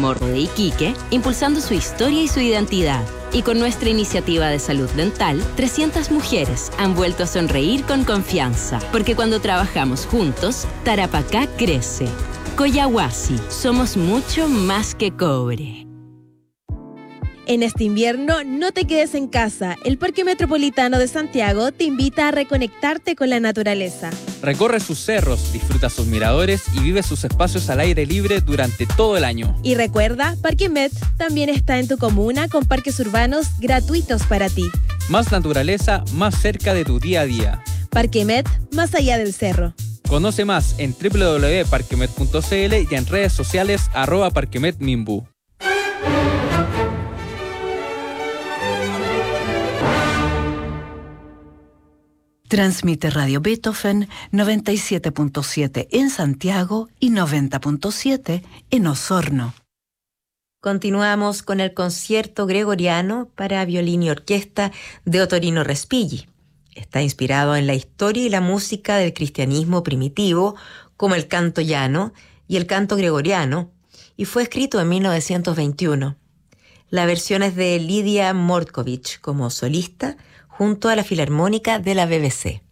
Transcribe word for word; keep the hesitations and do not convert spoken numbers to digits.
Morro de Iquique, impulsando su historia y su identidad. Y con nuestra iniciativa de salud dental, trescientas mujeres han vuelto a sonreír con confianza. Porque cuando trabajamos juntos, Tarapacá crece. Collahuasi, somos mucho más que cobre. En este invierno, no te quedes en casa. El Parque Metropolitano de Santiago te invita a reconectarte con la naturaleza. Recorre sus cerros, disfruta sus miradores y vive sus espacios al aire libre durante todo el año. Y recuerda, Parque Met también está en tu comuna con parques urbanos gratuitos para ti. Más naturaleza, más cerca de tu día a día. Parque Met, más allá del cerro. Conoce más en doble u doble u doble u punto parquemet punto c l y en redes sociales arroba parquemetmimbu. Transmite Radio Beethoven noventa y siete punto siete en Santiago y noventa punto siete en Osorno. Continuamos con el concierto gregoriano para violín y orquesta de Ottorino Respighi. Está inspirado en la historia y la música del cristianismo primitivo, como el canto llano y el canto gregoriano, y fue escrito en mil novecientos veintiuno. La versión es de Lidia Mordkovich como solista, junto a la Filarmónica de la B B C.